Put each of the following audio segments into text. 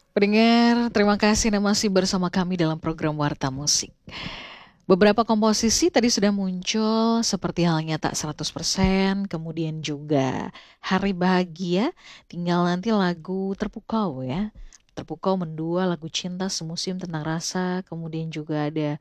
Pendengar, terima kasih Anda masih bersama kami dalam program Warta Musik. Beberapa komposisi tadi sudah muncul seperti halnya Tak 100%, kemudian juga Hari Bahagia, tinggal nanti lagu Terpukau ya. Terpukau mendua lagu cinta semusim tentang rasa, kemudian juga ada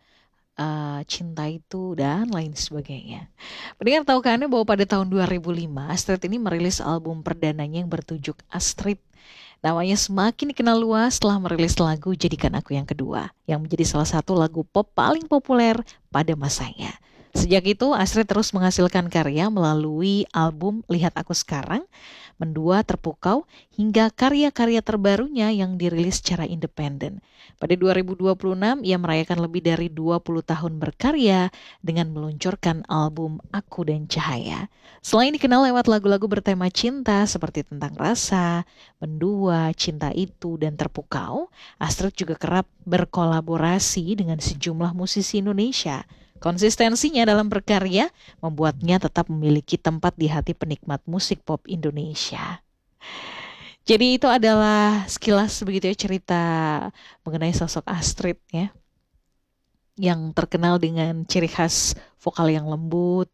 Cinta Itu dan lain sebagainya. Pendengar tahukah Anda bahwa pada tahun 2005 Astrid ini merilis album perdananya yang bertajuk Astrid. Namanya semakin dikenal luas setelah merilis lagu Jadikan Aku Yang Kedua, yang menjadi salah satu lagu pop paling populer pada masanya. Sejak itu, Astrid terus menghasilkan karya melalui album Lihat Aku Sekarang, Mendua Terpukau, hingga karya-karya terbarunya yang dirilis secara independen. Pada 2026, ia merayakan lebih dari 20 tahun berkarya dengan meluncurkan album Aku dan Cahaya. Selain dikenal lewat lagu-lagu bertema cinta seperti Tentang Rasa, Mendua, Cinta Itu, dan Terpukau, Astrid juga kerap berkolaborasi dengan sejumlah musisi Indonesia. Konsistensinya dalam berkarya membuatnya tetap memiliki tempat di hati penikmat musik pop Indonesia. Jadi itu adalah sekilas begitu ya cerita mengenai sosok Astrid ya, yang terkenal dengan ciri khas vokal yang lembut,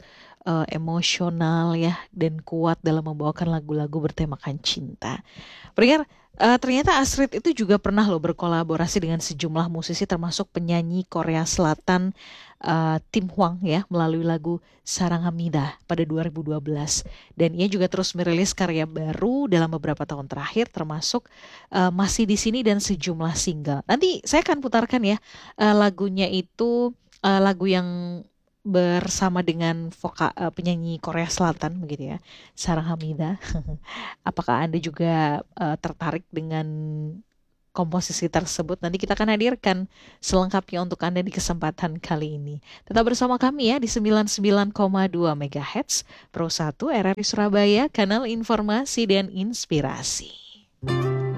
emosional ya, dan kuat dalam membawakan lagu-lagu bertemakan cinta. Pendengar, ternyata Astrid itu juga pernah loh berkolaborasi dengan sejumlah musisi termasuk penyanyi Korea Selatan Tim Hwang ya melalui lagu Sarang Hamida pada 2012. Dan ia juga terus merilis karya baru dalam beberapa tahun terakhir termasuk Masih di Sini dan sejumlah single. Nanti saya akan putarkan ya lagunya itu lagu yang bersama dengan penyanyi Korea Selatan begitu ya, Sarah Hamida. Apakah Anda juga tertarik dengan komposisi tersebut? Nanti kita akan hadirkan selengkapnya untuk Anda di kesempatan kali ini. Tetap bersama kami ya di 99,2 MHz Pro 1 RRI Surabaya, kanal informasi dan inspirasi.